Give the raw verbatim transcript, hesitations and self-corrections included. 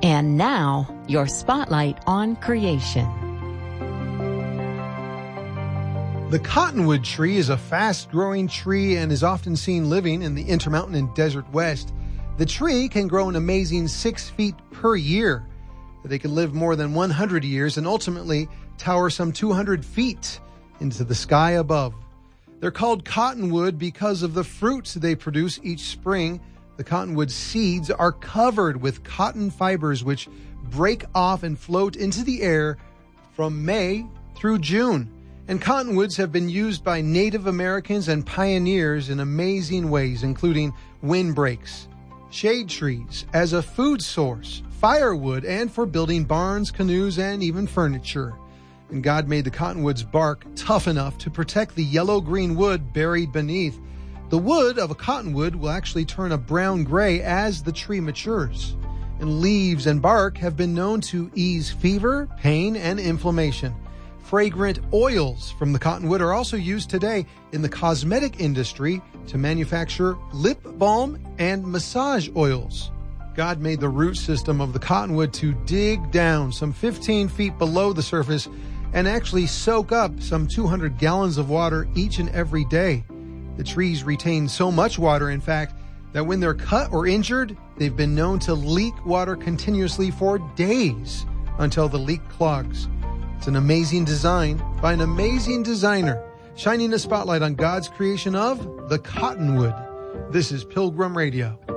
And now, your spotlight on creation. The cottonwood tree is a fast-growing tree and is often seen living in the Intermountain and Desert West. The tree can grow an amazing six feet per year. They can live more than one hundred years and ultimately tower some two hundred feet into the sky above. They're called cottonwood because of the fruits they produce each spring. The cottonwood seeds are covered with cotton fibers which break off and float into the air from May through June. And cottonwoods have been used by Native Americans and pioneers in amazing ways, including windbreaks, shade trees, as a food source, firewood, and for building barns, canoes, and even furniture. And God made the cottonwood's bark tough enough to protect the yellow-green wood buried beneath. The wood of a cottonwood will actually turn a brown-gray as the tree matures. And leaves and bark have been known to ease fever, pain, and inflammation. Fragrant oils from the cottonwood are also used today in the cosmetic industry to manufacture lip balm and massage oils. God made the root system of the cottonwood to dig down some fifteen feet below the surface and actually soak up some two hundred gallons of water each and every day. The trees retain so much water, in fact, that when they're cut or injured, they've been known to leak water continuously for days until the leak clogs. It's an amazing design by an amazing designer, shining a spotlight on God's creation of the cottonwood. This is Pilgrim Radio.